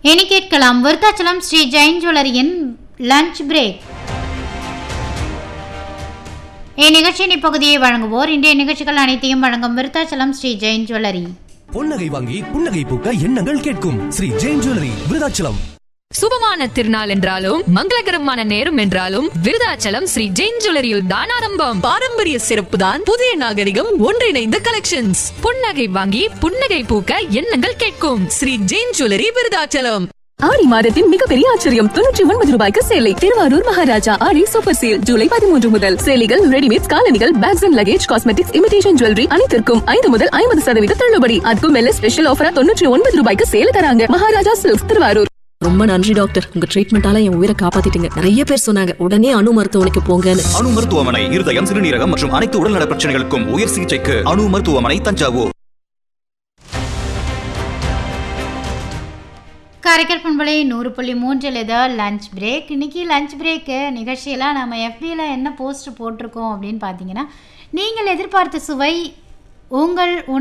இனி கேட்கலாம் விருத்தாச்சலம் ஸ்ரீ ஜெயின் ஜுவல்லரியின் லஞ்ச் பிரேக். இந்நிகழ்ச்சியின் இப்பகுதியை வழங்குவோர் இன்றைய நிகழ்ச்சிகள் அனைத்தையும் வழங்கும் விருத்தாச்சலம் ஸ்ரீ ஜெயின் ஜுவல்லரி. பொன்னகை வாங்கி புன்னகை பூக்க எண்ணங்கள் கேட்கும் ஸ்ரீ ஜெயின் ஜுவல்லரி விருத்தாச்சலம். சுபமான திருநாள் என்றாலும் மங்களகரமான நேரம் என்றாலும் விருதாச்சலம் ஸ்ரீ ஜெயின் ஜுவல்லரியில் தான் ஆரம்பம். பாரம்பரிய சிறப்பு தான் புதிய நாகரிகம் ஒன்றிணைந்த கலெக்ஷன்ஸ். புன்னகை வாங்கி புன்னகை பூக்க எண்ணங்கள் கேட்கும் ஸ்ரீ ஜெயின் ஜுவல்லரி விருதாச்சலம். ஆடி மாதத்தின் மிகப்பெரிய ஆச்சரியம் 99 ரூபாய்க்கு சேலை. திருவாரூர் மகாராஜா ஆடி சூப்பர் சேல் ஜூலை 13 முதல். சேலைகள், ரெடிமேட், காலணிகள், packs and luggage, cosmetics, imitation jewellery அனைத்திற்கும் 5 முதல் 50% தள்ளுபடி. அதுக்கும் மேல ஸ்பெஷல் ஆஃபரா 99 ரூபாய்க்கு சேல தராங்க. மகாராஜா சில்க்ஸ் திருவாரூர். ரொம்ப நன்றி டாக்டர், உங்க ட்ரீட்மெண்டால என் உயிரை காப்பாத்திட்டீங்க. நிறைய பேர் சொன்னாங்க உடனே அணு மருத்துவமனைக்கு போங்கன்னு. அணு மருத்துவமனை இருதயம், சிறுநீரகம் மற்றும் அனைத்து உடல்நல பிரச்சனைகளுக்கும் உயர் சிகிச்சைக்கு அணு மருத்துவமனை, தஞ்சாவூர். காரைக்கால் பண்பலை 100.3 லஞ்ச் பிரேக். இன்னைக்கு லஞ்ச் பிரேக்கு நிகழ்ச்சியெல்லாம் நம்ம FBல என்ன போஸ்ட் போட்டிருக்கோம் அப்படின்னு பார்த்தீங்கன்னா, நீங்கள் எதிர்பார்த்த சுவை உங்கள்